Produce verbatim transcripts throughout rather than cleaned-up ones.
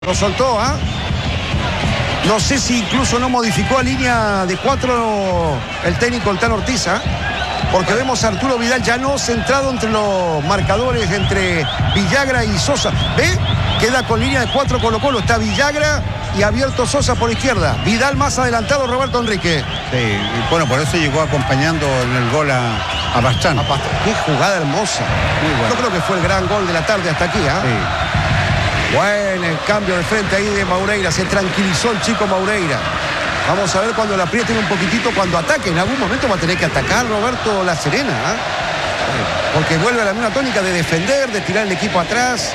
Lo soltó, ¿ah? ¿eh? No sé si incluso no modificó a línea de cuatro el técnico el Tano Ortiz, ¿eh? Porque vemos a Arturo Vidal ya no centrado entre los marcadores entre Villagra y Sosa. ¿Ve? Queda con línea de cuatro Colo Colo. Está Villagra y abierto Sosa por izquierda. Vidal más adelantado, Roberto Enrique. Sí, y bueno, por eso llegó acompañando en el gol a, a Bastán. A Bastán. Qué jugada hermosa. Muy bueno. Yo creo que fue el gran gol de la tarde hasta aquí, ¿eh? Sí. Bueno, el cambio de frente ahí de Maureira. Se tranquilizó el chico Maureira. Vamos a ver cuando la aprieten un poquitito, cuando ataque. En algún momento va a tener que atacar Roberto La Serena, ¿eh? Porque vuelve a la misma tónica de defender, de tirar el equipo atrás.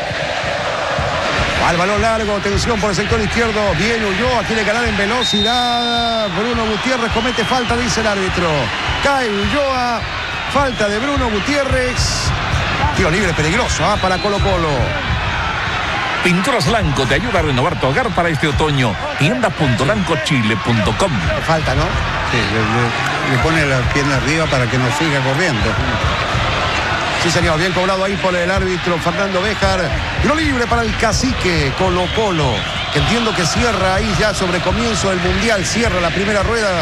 Al balón largo, atención por el sector izquierdo. Bien Ulloa, quiere ganar en velocidad. Bruno Gutiérrez comete falta, dice el árbitro. Cae Ulloa, falta de Bruno Gutiérrez. Tiro libre peligroso, ¿eh? Para Colo Colo. Pinturas Lanco te ayuda a renovar tu hogar para este otoño. tienda punto lanco chile punto com. Falta, ¿no? Sí, le, le, le pone la pierna arriba para que no siga corriendo. Sí, señor, bien cobrado ahí por el árbitro Fernando Béjar. Tiro libre para el cacique Colo Colo, que entiendo que cierra ahí ya sobre comienzo del Mundial. Cierra la primera rueda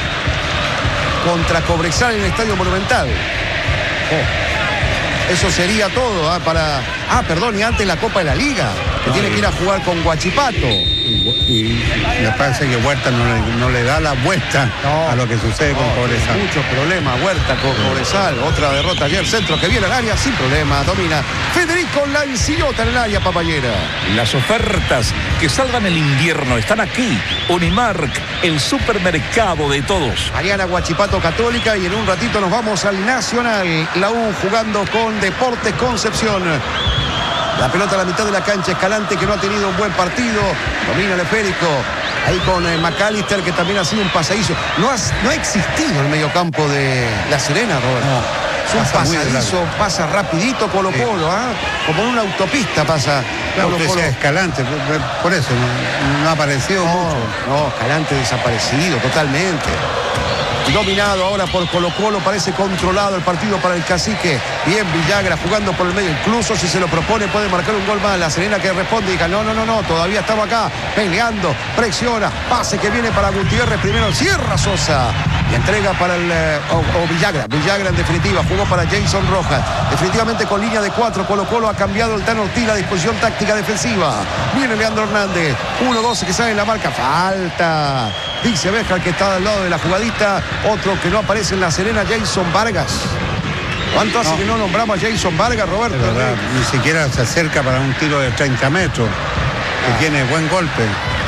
contra Cobresal en el Estadio Monumental. Oh. Eso sería todo, ¿eh? Para... Ah, perdón, y antes la Copa de la Liga, que ah, tiene que ir a jugar con Huachipato. Y, y me parece que Huerta no le, no le da la vuelta no, a lo que sucede no, con Cobresal. Muchos problemas, Huerta con sí. Cobresal. Otra derrota ayer, centro que viene al área sin problema, domina Federico Lancillota en el área, papayera. Las ofertas que salvan el invierno están aquí. Unimark, el supermercado de todos. Mariana, Huachipato Católica, y en un ratito nos vamos al Nacional. La U jugando con Deportes Concepción. La pelota a la mitad de la cancha, Escalante, que no ha tenido un buen partido. Domina el esférico. Ahí con eh, McAllister, que también ha sido un pasadizo. No ha, no ha existido el mediocampo de La Serena, Robert. No. Es un pasa pasadizo, pasa rapidito Colo Colo, sí. ¿eh? Como en una autopista pasa. Claro, Colo Colo. Escalante, por, por eso no, no ha aparecido no, mucho. No, Escalante desaparecido totalmente. Dominado ahora por Colo Colo, parece controlado el partido para el cacique. Bien Villagra jugando por el medio, incluso si se lo propone puede marcar un gol más. La Serena que responde y diga, no, no, no, no, todavía estamos acá, peleando, presiona, pase que viene para Gutiérrez, primero cierra Sosa y entrega para el, eh, o, o Villagra, Villagra en definitiva, jugó para Jason Rojas, definitivamente con línea de cuatro, Colo Colo ha cambiado el Tano Ortiz, la disposición táctica defensiva. Viene Leandro Hernández, uno dos que sale en la marca, falta. Dice Béjar que está al lado de la jugadita. Otro que no aparece en La Serena, Jason Vargas. ¿Cuánto hace no. que no nombramos a Jason Vargas, Roberto? Es verdad, ni siquiera se acerca para un tiro de treinta metros. Que ah. tiene buen golpe.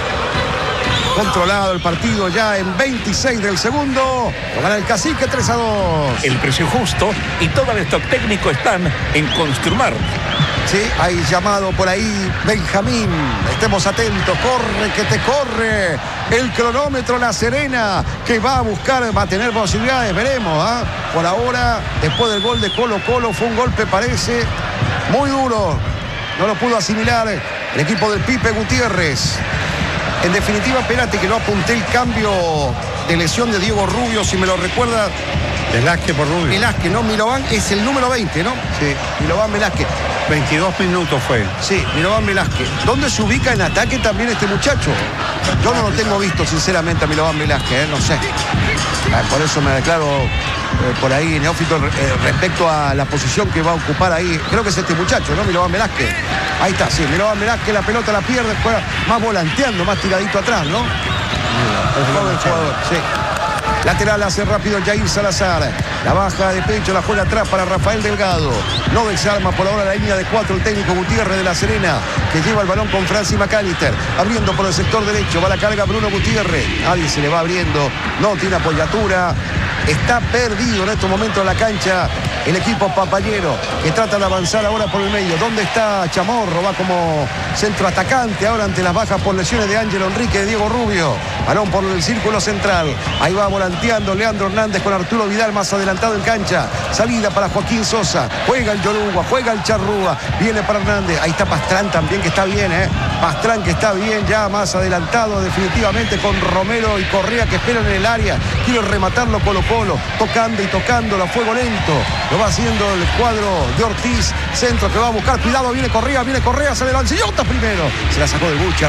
Controlado el partido ya en veintiséis del segundo. Lo gana el cacique tres a dos. El precio justo y todo el stock técnico están en Construmar. Sí, hay llamado por ahí Benjamín. Estemos atentos. Corre, que te corre. El cronómetro La Serena, que va a buscar, va a tener posibilidades. Veremos, ¿eh? Por ahora, después del gol de Colo Colo, fue un golpe, parece, muy duro. No lo pudo asimilar el equipo del Pipe Gutiérrez. En definitiva, espérate que no apunté el cambio de lesión de Diego Rubio, si me lo recuerda. Velázquez por Rubio. Velázquez, ¿no? Milován es el número veinte, ¿no? Sí. Milován Velázquez. veintidós minutos fue. Sí, Milován Velázquez. ¿Dónde se ubica en ataque también este muchacho? Yo no lo tengo visto, sinceramente, a Milován Velázquez, ¿eh? No sé. Por eso me declaro eh, por ahí neófito eh, respecto a la posición que va a ocupar ahí. Creo que es este muchacho, ¿no? Milován Velázquez. Ahí está, sí. Milován Velázquez, la pelota la pierde, juega más volanteando, más tiradito atrás, ¿no? El joven jugador, sí. Lateral hace rápido Jair Salazar. La baja de pecho, la juega atrás para Rafael Delgado. No desarma por ahora la línea de cuatro el técnico Gutiérrez de La Serena, que lleva el balón con Francis McAllister. Abriendo por el sector derecho, va la carga Bruno Gutiérrez. Nadie se le va abriendo, no tiene apoyatura. Está perdido en estos momentos en la cancha el equipo papayero, que trata de avanzar ahora por el medio. ¿Dónde está Chamorro? Va como centro atacante ahora ante las bajas por lesiones de Ángelo Enrique, de Diego Rubio. Balón por el círculo central. Ahí va volanteando Leandro Hernández con Arturo Vidal más adelantado en cancha. Salida para Joaquín Sosa. Juega el Yoruba, juega el Charrúa. Viene para Hernández. Ahí está Pastrán también, que está bien, ¿eh? Pastrán, que está bien ya más adelantado definitivamente con Romero y Correa, que esperan en el área. Quiere rematarlo Colo Colo, tocando y tocando, a fuego lento. Lo va haciendo el cuadro de Ortiz. Centro que va a buscar, cuidado, viene Correa, viene Correa, se le lanza Llota primero. Se la sacó de Bucha.